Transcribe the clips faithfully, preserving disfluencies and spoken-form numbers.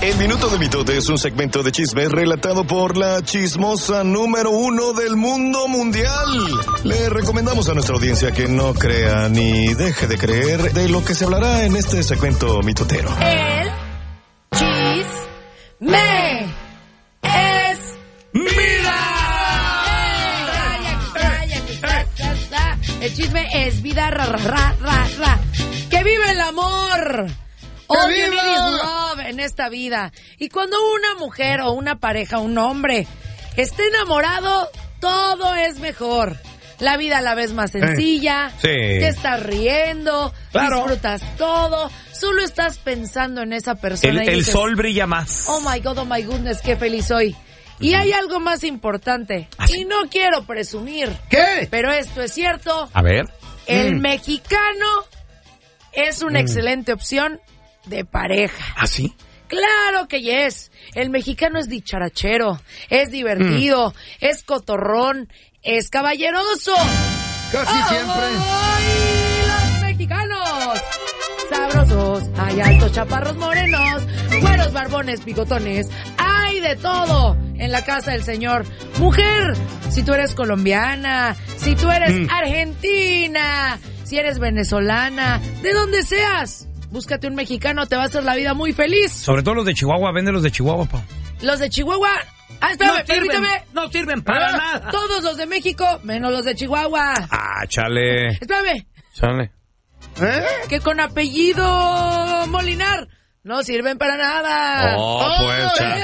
El Minuto de Mitote es un segmento de chismes relatado por la chismosa número uno del mundo mundial. Le recomendamos a nuestra audiencia que no crea ni deje de creer de lo que se hablará en este segmento mitotero. El chisme es vida. El chisme es vida, ra, ra, ra, ra, ra. ¡Que vive el amor! All you need is love en esta vida. Y cuando una mujer o una pareja, un hombre, esté enamorado, todo es mejor. La vida la ves más sencilla, sí. Te estás riendo, claro. Disfrutas todo, solo estás pensando en esa persona. El, y el dices, sol brilla más. Oh my God, oh my goodness, qué feliz soy. Y hay algo más importante, ¿Así? y no quiero presumir, ¿Qué? pero esto es cierto. A ver. El Mm. mexicano es una Mm. excelente opción de pareja. ¿Ah, sí? Claro que yes. El mexicano es dicharachero, es divertido, Mm. es cotorrón, es caballeroso. Casi siempre. ¡Ay, los mexicanos! Sabrosos, hay altos chaparros morenos, güeros barbones bigotones, hay de todo en la casa del señor. Mujer, si tú eres colombiana, si tú eres Mm. argentina, si eres venezolana, de donde seas, búscate un mexicano, te va a hacer la vida muy feliz. Sobre todo los de Chihuahua, vende los de Chihuahua, pa. Los de Chihuahua, ah, espérame, No sirven, permíteme. no sirven para Ah, nada. Todos los de México, menos los de Chihuahua. Ah, chale. Espérame, Chale. ¿Eh? que con apellido Molinar no sirven para nada. Oh, pues, Eh, chale.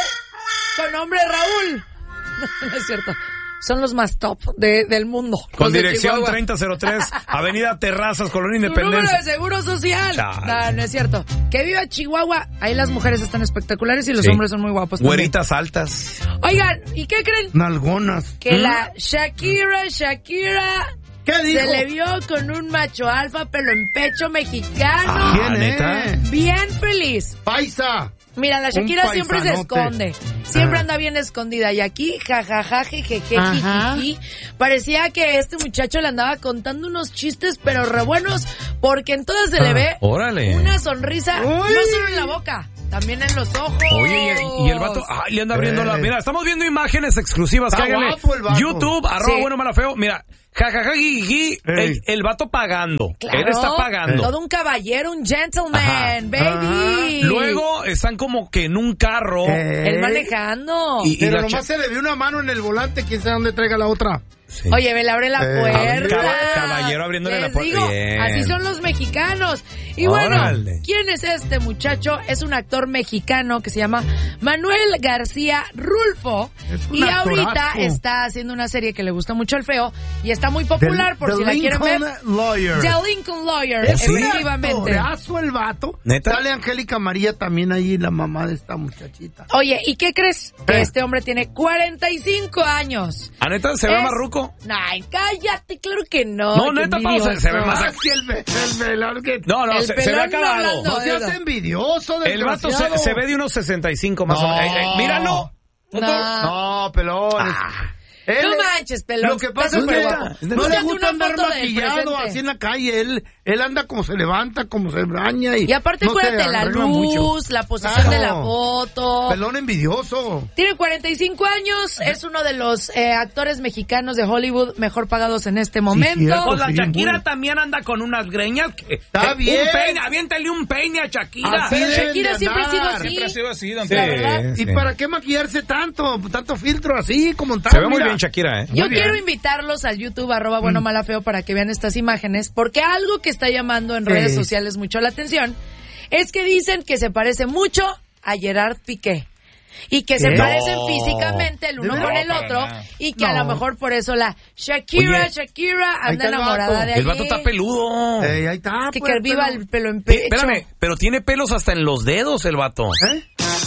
con nombre Raúl. No, no es cierto. Son los más top de, del mundo. Con los de dirección Chihuahua. treinta cero tres, Avenida Terrazas, Colonia Su número Independencia. de seguro social. Chale. No, no es cierto. Que viva Chihuahua. Ahí las mujeres están espectaculares y los Sí. hombres son muy guapos también. Güeritas altas. Oigan, ¿y qué creen? Nalgonas. Que la Shakira, Shakira ¿Qué dijo? se le vio con un macho alfa, pelo en pecho mexicano. Ah, ¿Quién ¿neta? es? Bien feliz. Paisa. Mira, la Shakira Un siempre se paisanote. esconde. Siempre Ah. anda bien escondida. Y aquí, jajaja, jejeje, Ajá. jijiji. Parecía que este muchacho le andaba contando unos chistes, pero re buenos, porque en todas se le Ah, ve órale. una sonrisa, Uy. no solo en la boca, también en los ojos. Oye, y, y el vato, ay, le anda abriendo la... Eh. Mira, estamos viendo imágenes exclusivas. Está Cáiganle. guapo el vato. YouTube, arroba Sí. bueno, mala, feo. Mira, jajaja, jiji, el, Ey. el vato pagando. Claro, Él está pagando. todo un caballero, un gentleman, Ajá. baby. Luego están como que en un carro. Eh. Él manejando. Y- Pero la nomás cha- se le vio una mano en el volante, quién sabe dónde traiga la otra. Sí. Oye, ve, le abre la Eh, puerta. caba- caballero abriéndole Les la puerta. digo, Bien. así son los mexicanos. Y bueno, Órale. ¿quién es este muchacho? Es un actor mexicano que se llama Manuel García Rulfo. Es un Y ahorita actorazo. está haciendo una serie que le gusta mucho al feo y está muy popular, The- por The si la quieren ver. Lincoln Lawyer. The Lincoln Lawyer, Es un efectivamente. actorazo el vato. ¿Neta? Sale Angélica María también ahí, la mamá de esta muchachita. Oye, ¿y qué crees? Que Eh. este hombre tiene cuarenta y cinco años. ¿A neta se ve Es- más ruco? Ay, cállate, claro que no. No, qué neta, Pau, se- se ve envidioso. más Ah, sí, el, ve- el velón que... No, no, El se, se ve pelón acabado. hablando. No seas envidioso, El vato se, desgraciado. se ve de unos sesenta y cinco más o No. menos. Eh, eh, mira, no. No. No, pelón. Ah. Él- No manches, pelón. Lo que pasa Está es que súper no, guapo. no le Búscate gusta una andar foto del maquillado presente. así en la calle. Él, él anda como se levanta, como se baña. Y, Y aparte, no se acuérdate, la arregla luz, mucho. la posición Claro. de la foto. Pelón envidioso. Tiene cuarenta y cinco años, es uno de los eh, actores mexicanos de Hollywood mejor pagados en este momento. cierto. Pues la Sí, Shakira muy- también anda con unas greñas. Que, Está eh, bien. Un peine, aviéntale un peine a Shakira. Así Pero deben Shakira de siempre ha sido andar. así. Siempre ha sido así, don Sí, La verdad. ¿Y sí. para qué maquillarse tanto? Tanto filtro así, como tal. Se ve muy mira. bien Shakira, ¿eh? Yo Muy bien. quiero invitarlos al YouTube, arroba bueno Mm. mala feo, para que vean estas imágenes, porque algo que está llamando en Sí. redes sociales mucho la atención es que dicen que se parece mucho a Gerard Piqué. Y que se ¿Qué? parecen No. físicamente el uno ¿De con verdad? el No, para otro nada. y que a No. lo mejor por eso la Shakira, Oye, Shakira ahí anda está el enamorada vato. de El vato allí. está peludo. Eh, ahí está. Que, pues, que viva pero- el pelo en Eh, pecho. espérame, pero tiene pelos hasta en los dedos el vato. ¿Eh?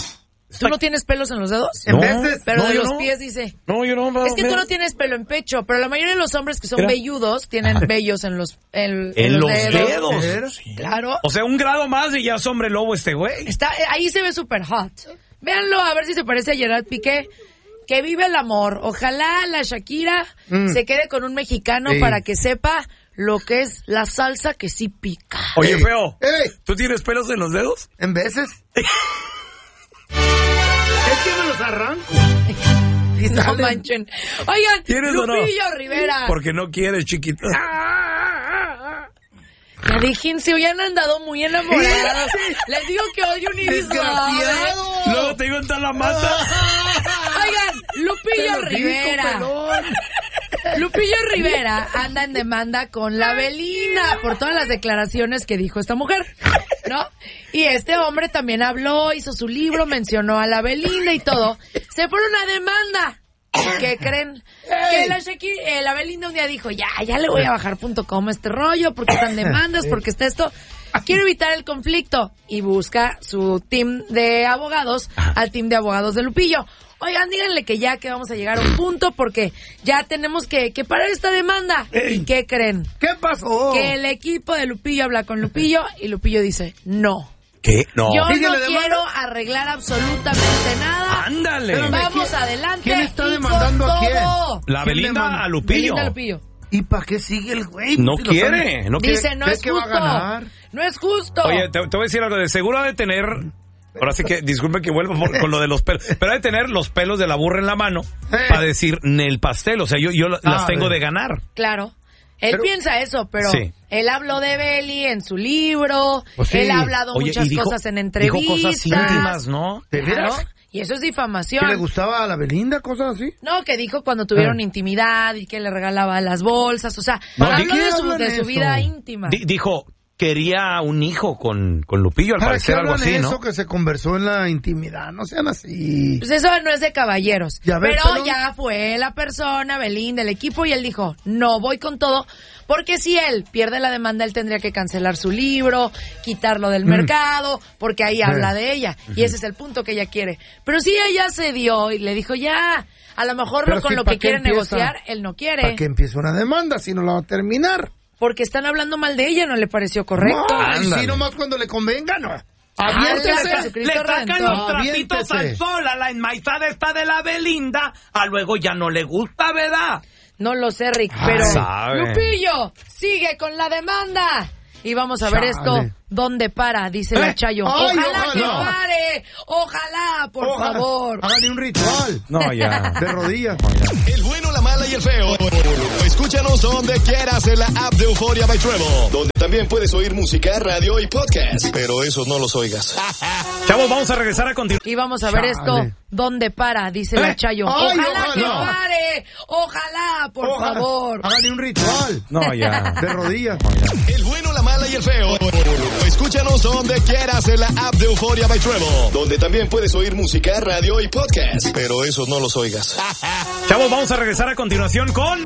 ¿Tú no tienes pelos en los dedos? En No, veces. Pero no, de yo los no. pies dice. No, yo no. Es que tú mira. no tienes pelo en pecho, pero la mayoría de los hombres que son Mira. velludos tienen vellos en los, en, En en los dedos. dedos. ¿Pero? Claro. O sea, un grado más y ya es hombre lobo este güey. Está, ahí se ve súper hot. Véanlo a ver si se parece a Gerard Piqué. Que vive el amor. Ojalá la Shakira Mm. se quede con un mexicano Sí. para que sepa lo que es la salsa que sí pica. Oye, Ey, feo, ey. ¿tú tienes pelos en los dedos? En veces. Es que me los arranco. No manchen. Oigan, ¿Quieres o no? Lupillo Rivera. Porque no quieres, chiquito. Ya déjense, ya han andado muy enamorados. Les digo que odio un iris Desgraciado. Luego te digo en toda la mata. Oigan, Lupillo Rivera. Lupillo Rivera anda en demanda con la Belinda por todas las declaraciones que dijo esta mujer, ¿no? Y este hombre también habló, hizo su libro, mencionó a la Belinda y todo. Se fueron a demanda. ¿Qué creen? Que la, Shakira, eh, la Belinda un día dijo, ya, ya le voy a bajar punto com este rollo, porque están demandas, porque está esto. Quiero evitar el conflicto. Y busca su team de abogados al team de abogados de Lupillo. Oigan, díganle que ya que vamos a llegar a un punto, porque ya tenemos que, que parar esta demanda. Ey. ¿Y qué creen? ¿Qué pasó? Que el equipo de Lupillo habla con Lupillo y Lupillo dice, no. ¿Qué? No. Yo ¿Sigue no la demanda? quiero arreglar absolutamente nada. Ándale. Espérame. Vamos ¿quién- adelante. quién está y demandando con a quién? todo. La ¿Quién Belinda demanda? a Lupillo. Belinda Lupillo. ¿Y para qué sigue el güey? No Si lo quiere, saben. no quiere. Dice, no ¿Crees es que va a justo. ganar? No es justo. Oye, te, te voy a decir algo. De seguro ha de tener. Ahora sí que, disculpe que vuelva por- con lo de los pelos. Pero ha de tener los pelos de la burra en la mano Eh. para decir Nel pastel. O sea, yo, yo las Ah, tengo a ver. de ganar. Claro. Él Pero- piensa eso, pero Sí. él habló de Beli en su libro, Pues sí. él ha hablado Oye, muchas y dijo- cosas en dijo entrevistas. cosas íntimas, ¿no? ¿De Claro, veras? y eso es ¿Que difamación. le gustaba a la Belinda, cosas así? No, que dijo cuando tuvieron Ah. intimidad y que le regalaba las bolsas, o sea, No, habló ¿de de qué su, hablan de su eso? vida íntima. Di- dijo, quería un hijo con, con Lupillo, al ¿Para qué parecer algo hablan así, eso ¿no? que se conversó en la intimidad? No sean así. Pues eso no es de caballeros. Ya ves, pero pero- ya fue la persona, Belinda, el equipo, y él dijo, no, voy con todo, porque si él pierde la demanda, él tendría que cancelar su libro, quitarlo del Mm. mercado, porque ahí Sí. habla de ella, y ese es el punto que ella quiere. Pero si ella se dio y le dijo, ya, a lo mejor Pero lo, con sí, lo ¿pa' que qué quiere empieza? negociar, él no quiere. ¿Para que empiece una demanda si no la va a terminar? Porque están hablando mal de ella, ¿no le pareció correcto? No, y Ándale. si nomás cuando le convenga, no. Ala, Aviéntese. Jesucristo Le sacan Redentor. los trapitos Aviéntese. al sol a la enmaizada esta de la Belinda, a luego ya no le gusta, ¿verdad? No lo sé, Rick, Ay, pero sabe. Lupillo sigue con la demanda. Y vamos a ver Chale. esto, ¿dónde para? Dice la Eh, Chayo. ay, Ojalá que ojalá. pare, ojalá, por Ojalá. favor. Hágale un ritual. No, ya. De rodillas. El bueno, la mala y el feo. Escúchanos donde quieras en la app de Euforia by Trevo, donde también puedes oír música, radio y podcast. Pero esos no los oigas. Chavos, vamos a regresar a continuación. Y vamos a ver Chale. esto, ¿dónde para? Dice la Eh, Chayo. ay, Ojalá que ojalá. pare, ojalá, por Ojalá. favor. Hágale un ritual. No, ya. De rodillas. El bueno, la mala y el feo. Escúchanos donde quieras en la app de Euforia by Trevo, donde también puedes oír música, radio y podcast. Pero esos no los oigas. Chavos, vamos a regresar a continuación con...